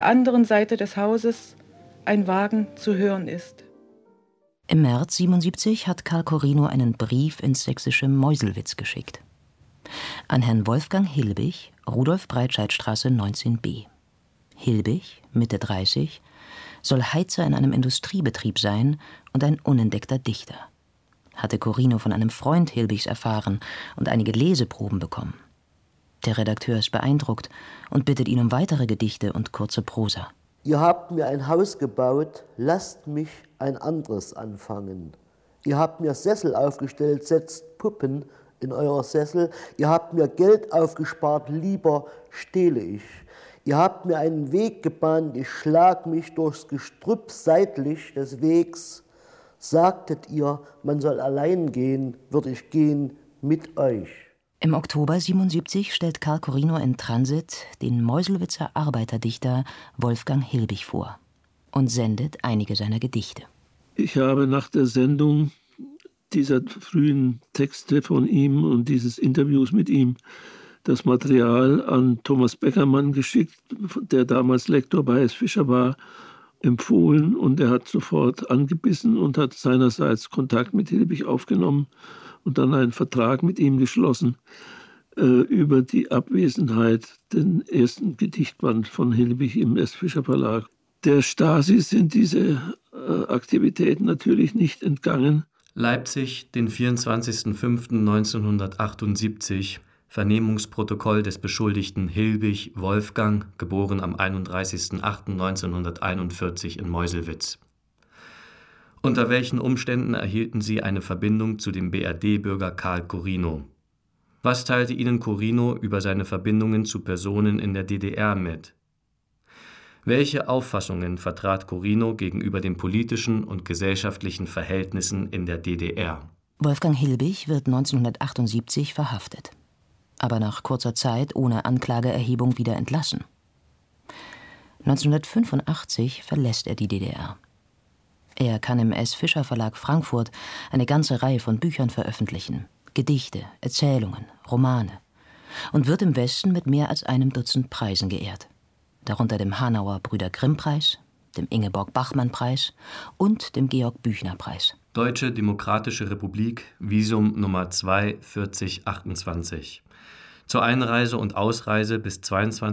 anderen Seite des Hauses ein Wagen zu hören ist. Im März 1977 hat Karl Corino einen Brief ins sächsische Meuselwitz geschickt. An Herrn Wolfgang Hilbig, Rudolf-Breitscheid-Straße 19b. Hilbig, Mitte 30, soll Heizer in einem Industriebetrieb sein und ein unentdeckter Dichter. Hatte Corino von einem Freund Hilbigs erfahren und einige Leseproben bekommen. Der Redakteur ist beeindruckt und bittet ihn um weitere Gedichte und kurze Prosa. Ihr habt mir ein Haus gebaut, lasst mich ein anderes anfangen. Ihr habt mir Sessel aufgestellt, setzt Puppen in euer Sessel. Ihr habt mir Geld aufgespart, lieber stehle ich. Ihr habt mir einen Weg gebahnt, ich schlag mich durchs Gestrüpp seitlich des Wegs. Sagtet ihr, man soll allein gehen, würd ich gehen mit euch. Im Oktober 1977 stellt Karl Corino in Transit den Meuselwitzer Arbeiterdichter Wolfgang Hilbig vor und sendet einige seiner Gedichte. Ich habe nach der Sendung dieser frühen Texte von ihm und dieses Interviews mit ihm das Material an Thomas Beckermann geschickt, der damals Lektor bei S. Fischer war, empfohlen, und er hat sofort angebissen und hat seinerseits Kontakt mit Hilbig aufgenommen und dann einen Vertrag mit ihm geschlossen über die Abwesenheit, den ersten Gedichtband von Hilbig im S. Fischer Verlag. Der Stasi sind diese Aktivitäten natürlich nicht entgangen. Leipzig, den 24.05.1978, Vernehmungsprotokoll des Beschuldigten Hilbig Wolfgang, geboren am 31.08.1941 in Meuselwitz. Unter welchen Umständen erhielten Sie eine Verbindung zu dem BRD-Bürger Karl Corino? Was teilte Ihnen Corino über seine Verbindungen zu Personen in der DDR mit? Welche Auffassungen vertrat Corino gegenüber den politischen und gesellschaftlichen Verhältnissen in der DDR? Wolfgang Hilbig wird 1978 verhaftet, aber nach kurzer Zeit ohne Anklageerhebung wieder entlassen. 1985 verlässt er die DDR. Er kann im S. Fischer Verlag Frankfurt eine ganze Reihe von Büchern veröffentlichen, Gedichte, Erzählungen, Romane, und wird im Westen mit mehr als einem Dutzend Preisen geehrt, darunter dem Hanauer Brüder-Grimm-Preis, dem Ingeborg-Bachmann-Preis und dem Georg-Büchner-Preis. Deutsche Demokratische Republik, Visum Nummer 2 4028. Zur Einreise und Ausreise bis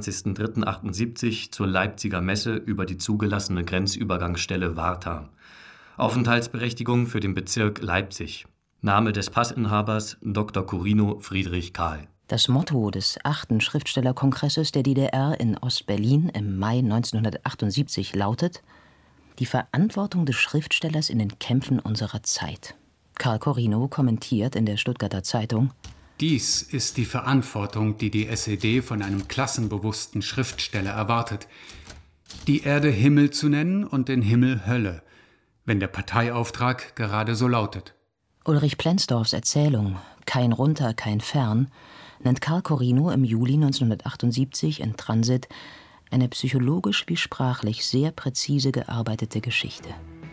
22.03.78 zur Leipziger Messe über die zugelassene Grenzübergangsstelle Warta. Aufenthaltsberechtigung für den Bezirk Leipzig. Name des Passinhabers Dr. Corino Friedrich Kahl. Das Motto des 8. Schriftstellerkongresses der DDR in Ost-Berlin im Mai 1978 lautet: Die Verantwortung des Schriftstellers in den Kämpfen unserer Zeit. Karl Corino kommentiert in der Stuttgarter Zeitung: Dies ist die Verantwortung, die die SED von einem klassenbewussten Schriftsteller erwartet. Die Erde Himmel zu nennen und den Himmel Hölle, wenn der Parteiauftrag gerade so lautet. Ulrich Plenzdorfs Erzählung Kein Runter, kein Fern nennt Karl Corino im Juli 1978 in Transit eine psychologisch wie sprachlich sehr präzise gearbeitete Geschichte.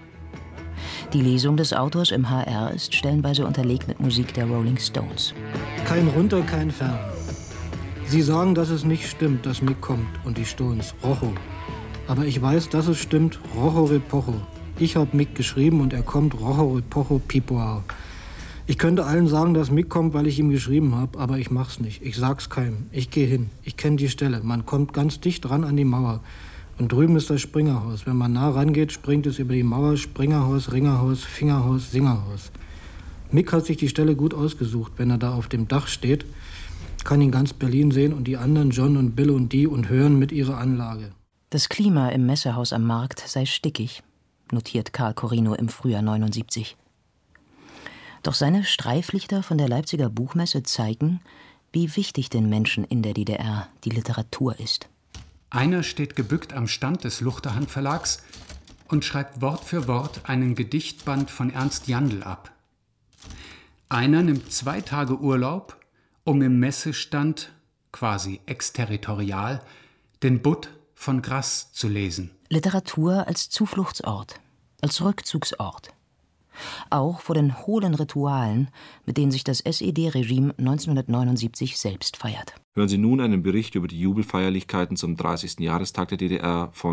Die Lesung des Autors im HR ist stellenweise unterlegt mit Musik der Rolling Stones. Kein Runter, kein Fern. Sie sagen, dass es nicht stimmt, dass Mick kommt und die Stones, Rocho. Aber ich weiß, dass es stimmt, Rocho Repocho. Ich habe Mick geschrieben und er kommt, Rocho Repocho Pipoao. Ich könnte allen sagen, dass Mick kommt, weil ich ihm geschrieben habe, aber ich mach's nicht. Ich sag's keinem. Ich gehe hin. Ich kenne die Stelle. Man kommt ganz dicht ran an die Mauer. Und drüben ist das Springerhaus. Wenn man nah rangeht, springt es über die Mauer. Springerhaus, Ringerhaus, Fingerhaus, Singerhaus. Mick hat sich die Stelle gut ausgesucht. Wenn er da auf dem Dach steht, kann ihn ganz Berlin sehen und die anderen, John und Bill und die, und hören mit ihrer Anlage. Das Klima im Messehaus am Markt sei stickig, notiert Karl Corino im Frühjahr 79. Doch seine Streiflichter von der Leipziger Buchmesse zeigen, wie wichtig den Menschen in der DDR die Literatur ist. Einer steht gebückt am Stand des Luchterhand Verlags und schreibt Wort für Wort einen Gedichtband von Ernst Jandl ab. Einer nimmt 2 Tage Urlaub, um im Messestand, quasi exterritorial, den Butt von Grass zu lesen. Literatur als Zufluchtsort, als Rückzugsort. Auch vor den hohlen Ritualen, mit denen sich das SED-Regime 1979 selbst feiert. Hören Sie nun einen Bericht über die Jubelfeierlichkeiten zum 30. Jahrestag der DDR von